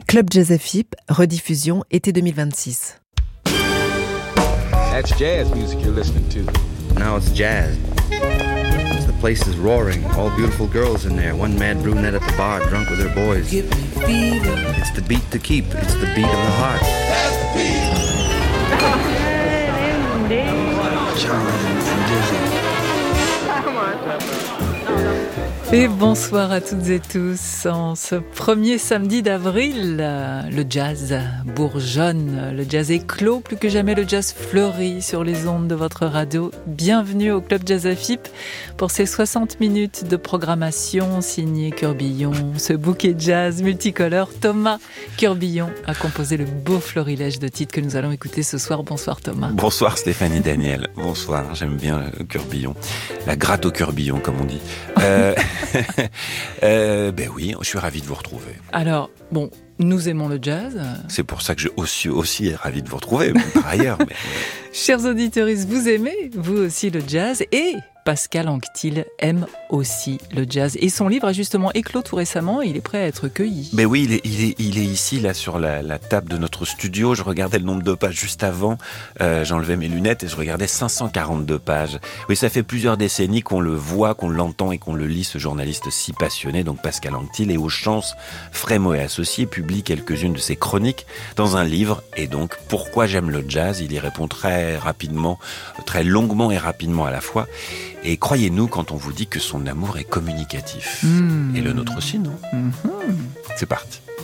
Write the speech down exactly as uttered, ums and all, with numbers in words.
Club Jazz F I P, rediffusion été deux mille vingt-six. That's jazz music you're listening to. Now it's jazz. The place is roaring. All beautiful girls in there. One mad brunette at the bar, drunk with her boys. Give me fever. It's the beat to keep. It's the beat of the heart. That's the beat. Come on. Et bonsoir à toutes et tous. En ce premier samedi d'avril, le jazz bourgeonne, le jazz éclot, plus que jamais le jazz fleurit sur les ondes de votre radio. Bienvenue au Club Jazz F I P pour ces soixante minutes de programmation signée Curbillon. Ce bouquet jazz multicolore, Thomas Curbillon a composé le beau florilège de titres que nous allons écouter ce soir. Bonsoir Thomas. Bonsoir Stéphanie Daniel. Bonsoir, j'aime bien le Curbillon. La gratte au Curbillon, comme on dit. Euh... euh, ben oui, je suis ravi de vous retrouver. Alors, bon, nous aimons le jazz. C'est pour ça que je suis aussi ravi de vous retrouver, par ailleurs. Mais... Chers auditeurs, vous aimez, vous aussi, le jazz, et Pascal Anquetil aime aussi le jazz. Et son livre a justement éclos tout récemment et il est prêt à être cueilli. Ben oui, il est, il est, il est ici, là, sur la, la table de notre studio. Je regardais le nombre de pages juste avant. Euh, j'enlevais mes lunettes et je regardais cinq cent quarante-deux pages. Oui, ça fait plusieurs décennies qu'on le voit, qu'on l'entend et qu'on le lit, ce journaliste si passionné, donc Pascal Anquetil. Et aux chances, Frémo et Associés publie quelques-unes de ses chroniques dans un livre. Et donc, pourquoi j'aime le jazz? Il y répond très rapidement, très longuement et rapidement à la fois. Et croyez-nous quand on vous dit que son amour est communicatif. Mmh. Et le nôtre aussi, non? mmh. C'est parti.